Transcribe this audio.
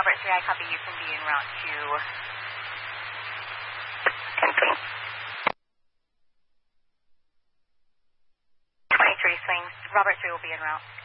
Robert 3, I copy you can be en route to... Confirm. 23 swings. Robert 3 will be en route.